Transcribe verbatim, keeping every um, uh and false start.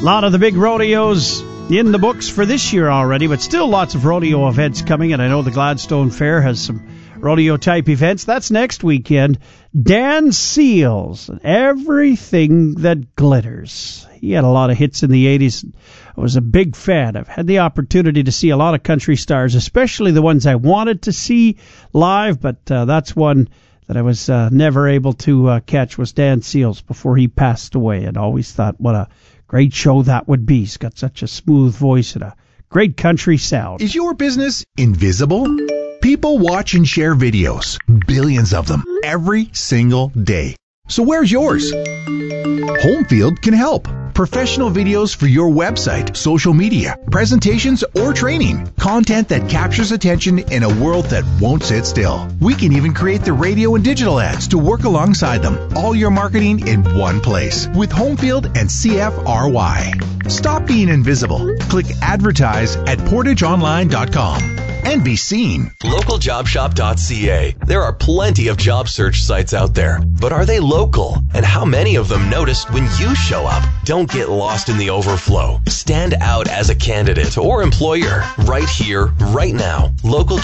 lot of the big rodeos in the books for this year already, but still lots of rodeo events coming, and I know the Gladstone Fair has some rodeo-type events. That's next weekend. Dan Seals, Everything That Glitters. He had a lot of hits in the eighties. I was a big fan. I've had the opportunity to see a lot of country stars, especially the ones I wanted to see live, but uh, that's one that I was uh, never able to uh, catch was Dan Seals before he passed away. I'd always thought what a great show that would be. He's got such a smooth voice and a great country sound. Is your business invisible? People watch and share videos, billions of them, every single day. So where's yours? Homefield can help. Professional videos for your website, social media, presentations, or training. Content that captures attention in a world that won't sit still. We can even create the radio and digital ads to work alongside them. All your marketing in one place with Homefield and C F R Y. Stop being invisible. Click advertise at portage online dot com and be seen. local job shop dot c a. There are plenty of job search sites out there, but are they local? And how many of them notice when you show up? Don't get lost in the overflow. Stand out as a candidate or employer right here, right now. local